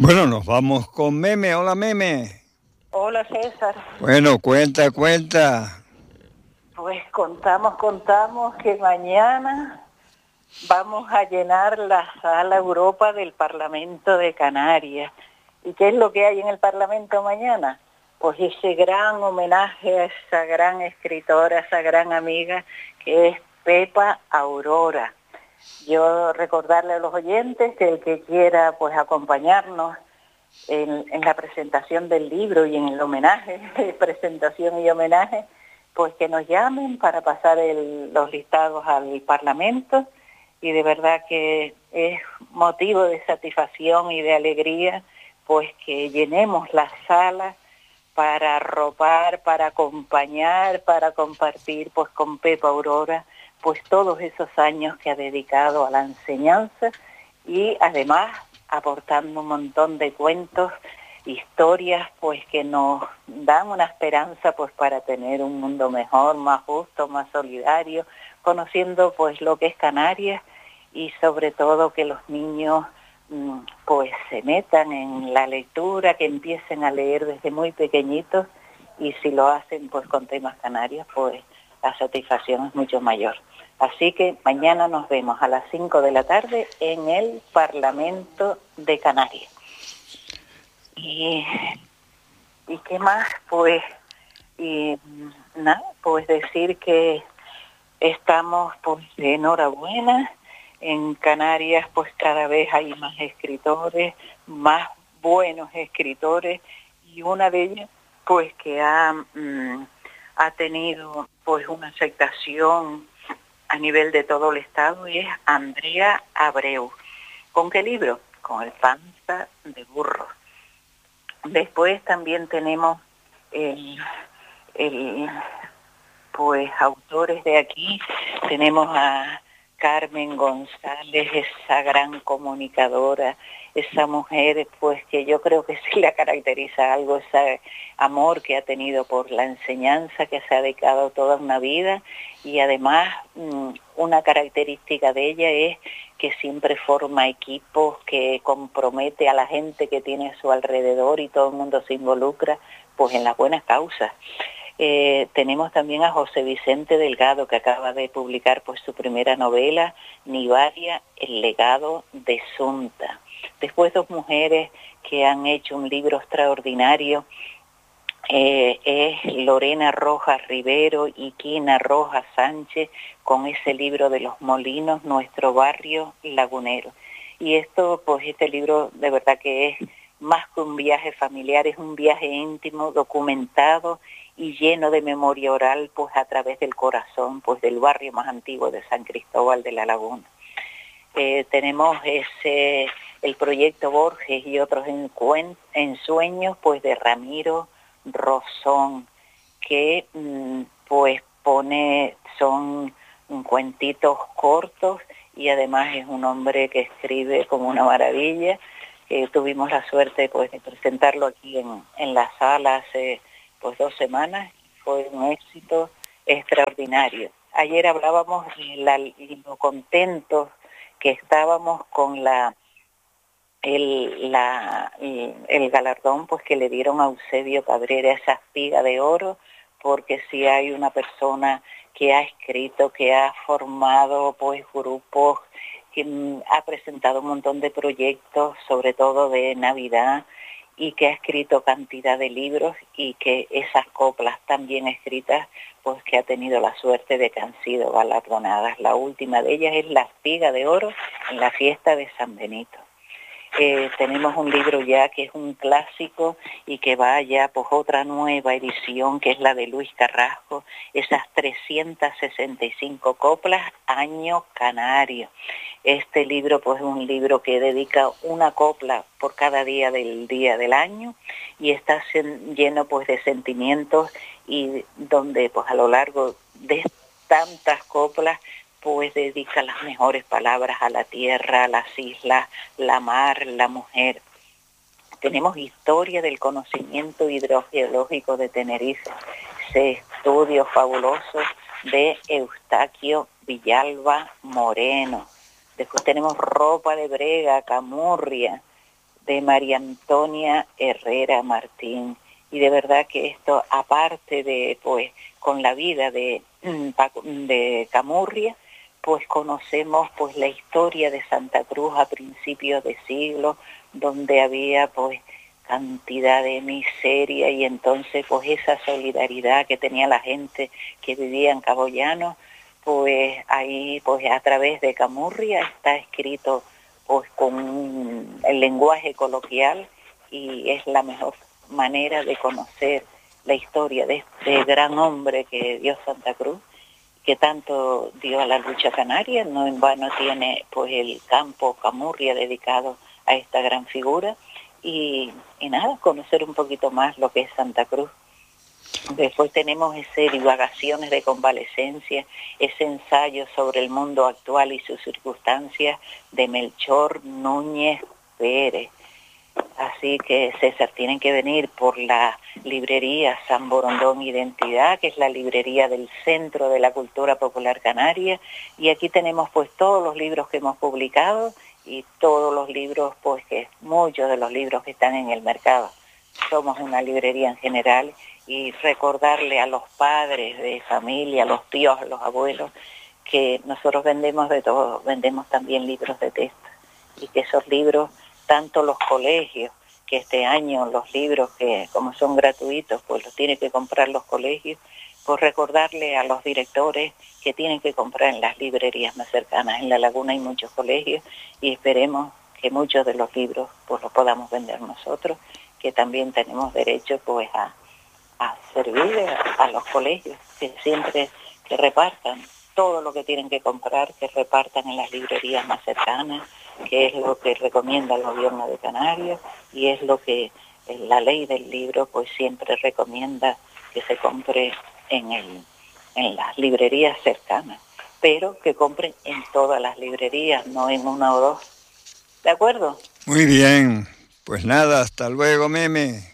Bueno, nos vamos con Meme. Hola, Meme. Hola, César. Bueno, cuenta. Pues contamos que mañana vamos a llenar la sala Europa del Parlamento de Canarias. ¿Y qué es lo que hay en el Parlamento mañana? Pues ese gran homenaje a esa gran escritora, esa gran amiga que es Pepa Aurora. Yo recordarle a los oyentes que el que quiera pues acompañarnos en la presentación del libro y en el homenaje, presentación y homenaje, pues que nos llamen para pasar los listados al Parlamento, y de verdad que es motivo de satisfacción y de alegría pues que llenemos las salas para arropar, para acompañar, para compartir pues con Pepa Aurora pues todos esos años que ha dedicado a la enseñanza, y además aportando un montón de cuentos, historias pues que nos dan una esperanza pues para tener un mundo mejor, más justo, más solidario, conociendo pues lo que es Canarias, y sobre todo que los niños pues se metan en la lectura, que empiecen a leer desde muy pequeñitos, y si lo hacen pues con temas canarios, pues la satisfacción es mucho mayor. Así que mañana nos vemos a las 5 de la tarde en el Parlamento de Canarias. ¿Y qué más? Pues pues decir que estamos pues de enhorabuena. En Canarias pues cada vez hay más escritores, más buenos escritores, y una de ellas pues que ha tenido pues una aceptación a nivel de todo el estado, y es Andrea Abreu. ¿Con qué libro? Con El panza de burro. Después también tenemos pues autores de aquí. Tenemos a Carmen González, esa gran comunicadora, esa mujer pues que yo creo que sí la caracteriza algo, ese amor que ha tenido por la enseñanza, que se ha dedicado toda una vida, y además una característica de ella es que siempre forma equipos, que compromete a la gente que tiene a su alrededor, y todo el mundo se involucra pues en las buenas causas. Tenemos también a José Vicente Delgado, que acaba de publicar pues su primera novela, Nivaria, el legado de Sunta. Después dos mujeres que han hecho un libro extraordinario, es Lorena Rojas Rivero y Quina Rojas Sánchez, con ese libro de los molinos, nuestro barrio lagunero. Y este libro de verdad que es más que un viaje familiar, es un viaje íntimo, documentado y lleno de memoria oral, pues a través del corazón, pues del barrio más antiguo de San Cristóbal de la Laguna. Tenemos el proyecto Borges y otros ensueños, pues de Ramiro Rosón, que pues son cuentitos cortos, y además es un hombre que escribe como una maravilla. Tuvimos la suerte pues de presentarlo aquí en la sala hace pues 2 semanas. Fue un éxito extraordinario. Ayer hablábamos de lo contentos que estábamos con el galardón pues que le dieron a Eusebio Cabrera, esa espiga de oro, porque si hay una persona que ha escrito, que ha formado pues grupos, que ha presentado un montón de proyectos, sobre todo de Navidad, y que ha escrito cantidad de libros, y que esas coplas también escritas, pues que ha tenido la suerte de que han sido galardonadas. La última de ellas es La espiga de oro en la fiesta de San Benito. Tenemos un libro ya que es un clásico, y que va ya pues otra nueva edición, que es la de Luis Carrasco, esas 365 coplas, año canario. Este libro pues es un libro que dedica una copla por cada día del año, y está lleno pues de sentimientos, y donde pues a lo largo de tantas coplas pues dedica las mejores palabras a la tierra, a las islas, la mar, la mujer. Tenemos Historia del conocimiento hidrogeológico de Tenerife, ese estudio fabuloso de Eustaquio Villalba Moreno. Después tenemos Ropa de Brega, Camurria, de María Antonia Herrera Martín. Y de verdad que esto, aparte de, pues, con la vida de Camurria, pues conocemos pues la historia de Santa Cruz a principios de siglo, donde había pues cantidad de miseria, y entonces pues esa solidaridad que tenía la gente que vivía en Cabo Llano, pues ahí pues a través de Camurria está escrito pues con el lenguaje coloquial, y es la mejor manera de conocer la historia de este gran hombre que dio Santa Cruz, que tanto dio a la lucha canaria. No en vano tiene pues el campo Camurria dedicado a esta gran figura, y nada, conocer un poquito más lo que es Santa Cruz. Después tenemos ese divagaciones de convalecencia, ese ensayo sobre el mundo actual y sus circunstancias de Melchor Núñez Pérez. Así que, César, tienen que venir por la librería San Borondón Identidad, que es la librería del Centro de la Cultura Popular Canaria, y aquí tenemos pues todos los libros que hemos publicado y todos los libros, pues que muchos de los libros que están en el mercado. Somos una librería en general, y recordarle a los padres de familia, a los tíos, a los abuelos, que nosotros vendemos de todo, vendemos también libros de texto, y que esos libros, tanto los colegios, que este año los libros que como son gratuitos, pues los tienen que comprar los colegios, pues recordarle a los directores que tienen que comprar en las librerías más cercanas. En La Laguna hay muchos colegios, y esperemos que muchos de los libros pues los podamos vender nosotros, que también tenemos derecho pues a servir a los colegios, que siempre que repartan todo lo que tienen que comprar, que repartan en las librerías más cercanas, que es lo que recomienda el gobierno de Canarias, y es lo que la ley del libro pues siempre recomienda, que se compre en las librerías cercanas, pero que compren en todas las librerías, no en una o dos. ¿De acuerdo? Muy bien. Pues nada, hasta luego, meme.